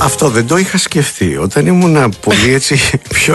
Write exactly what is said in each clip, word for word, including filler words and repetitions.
Αυτό δεν το είχα σκεφτεί. Όταν ήμουν πολύ έτσι πιο.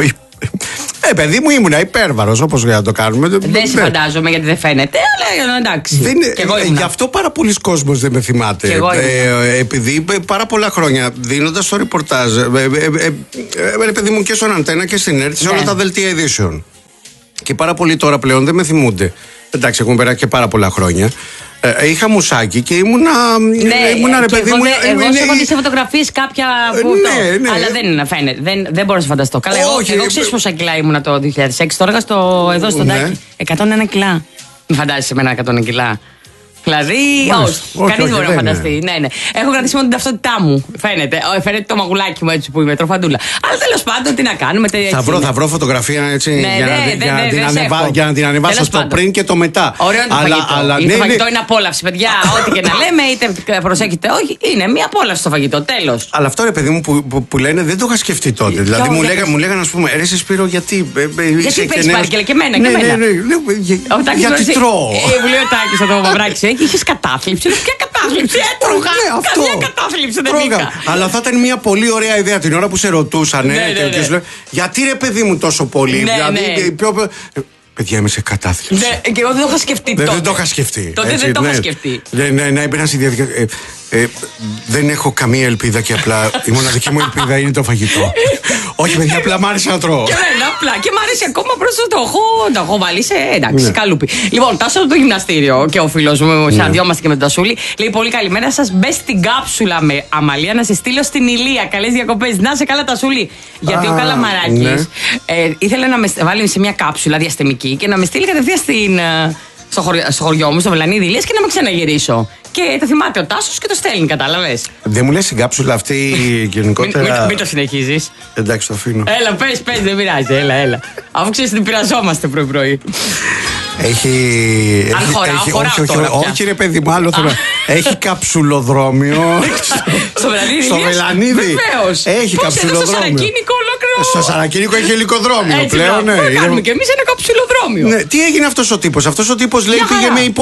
Ε, παιδί μου, ήμουνα υπέρβαρος, όπως για να το κάνουμε. Δεν σε φαντάζομαι γιατί δεν φαίνεται, αλλά εντάξει. Δεν, ε, γι' αυτό πάρα πολλοί κόσμος δεν με θυμάται. Ε, επειδή πάρα πολλά χρόνια δίνοντας το ρεπορτάζ, ε, ε, ε, ε, παιδί μου, και στον Αντένα και στην ΕΡΤ, σε όλα τα δελτία ειδήσεων. Και πάρα πολλοί τώρα πλέον δεν με θυμούνται. Εντάξει, έχουν περάσει και πάρα πολλά χρόνια. Ε, είχα μουσάκι και ήμουνα. Ναι, ήμουνα ρε παιδί εγώ, μου. Εγώ ε, σου έχω δει σε φωτογραφίες κάποια που. Ναι, ναι. Αλλά δεν φαίνεται. Δεν, δεν μπορώ να σε φανταστώ. Καλά, εγώ, Όχι, εγώ ξέρεις πόσα κιλά ήμουνα το δύο χιλιάδες έξι. Τώρα στο, εδώ στον ναι. Τάκη. εκατόν ένα κιλά. Μην φαντάζεσαι εμένα εκατόν ένα κιλά. Δηλαδή, όχι. Κανείς δεν μπορεί να φανταστεί. Ναι, ναι. Έχω κρατήσει μόνο την ταυτότητά μου. Φαίνεται. Φαίνεται το μαγουλάκι μου έτσι που είμαι, τροφαντούλα. Αλλά τέλος πάντων, τι να κάνουμε. Θα βρω, θα βρω φωτογραφία έτσι για να την ανεβάσω στο πριν και το μετά. Ωραίο είναι το φαγητό. Το φαγητό είναι απόλαυση, παιδιά. Ό,τι και να λέμε, είτε προσέχετε, όχι. Είναι μία απόλαυση το φαγητό. Τέλος. Αλλά αυτό ρε παιδί μου που λένε δεν το είχα σκεφτεί τότε. Δηλαδή μου λέγανε, α πούμε, ρε Σπύρο, γιατί. Γιατί παίρνει πάρκελ και εμένα και εμένα. Γιατί τρώω. Μου λέει ο Τάκης εδώ μαυράκι. Είχε κατάθλιψη. Ποια κατάθλιψη, έτρωγα. Ναι, καμία κατάθλιψη δεν είχα. Αλλά θα ήταν μια πολύ ωραία ιδέα την ώρα που σε ρωτούσαν. Ναι, ναι, ναι. Λέω, γιατί ρε παιδί μου τόσο πολύ. Ναι, δηλαδή, ναι. Πιο... Παιδιά, είμαι σε κατάθλιψη. Ναι, και εγώ δεν το είχα σκεφτεί δεν, τότε. Δεν το είχα σκεφτεί. Τότε έτσι, δεν το ναι. είχα σκεφτεί. Ναι, ναι, ναι, έμπαινα στη διαδικασία. Ε, ε, δεν έχω καμία ελπίδα και απλά η μοναδική μου ελπίδα είναι το φαγητό. Όχι, παιδιά, απλά μ' άρεσε να τρώω. Και εμένα απλά. Και μ' άρεσε ακόμα προς το έχω, το έχω βάλει σε εντάξει, ναι. καλούπι. Λοιπόν, τάσο από το γυμναστήριο και ο φίλος μου, συναντιόμαστε και με τον Τασούλη. Λέει πολύ καλημέρα σας. Μπε στην κάψουλα με Αμαλία να σε στείλω στην Ηλία. Καλές διακοπές. Να σε καλά, Τασούλη. Γιατί ο Καλαμαράκης ναι. ε, ήθελε να με βάλει σε μια κάψουλα διαστημική και να με στείλει κατευθείαν στην. Στο χωριό, στο χωριό μου, στο Μελανίδη Ηλίας και να με ξαναγυρίσω. Και το θυμάται ο Τάσος και το στέλνει, κατάλαβες. Δεν μου λες την κάψουλα αυτή γενικότερα. Μην, μην, μην το συνεχίζεις. Εντάξει, το αφήνω. Έλα, πες, πες, δεν πειράζει, έλα, έλα. Αφού ξέρεις ότι πειραζόμαστε πρωί-πρωί. Έχει. Αν έχει, χωράω, έχει, χωράω όχι, τώρα όχι, όχι, ρε παιδί μου, άλλο θέλω. Έχει καψουλοδρόμιο. Στο Μελανίδη. Στο Μελανίδη. Βεβαίως. Έχει καψουλοδρόμιο. Στο Σαρακίνικο ολόκληρο. Στο Σαρακίνικο έχει ελικοδρόμιο Έτσι, πλέον. Ναι, κάνουμε κι εμείς ένα καψουλοδρόμιο. Ναι, τι έγινε αυτός ο τύπος. Αυτός ο τύπος λέει πήγε με υπό.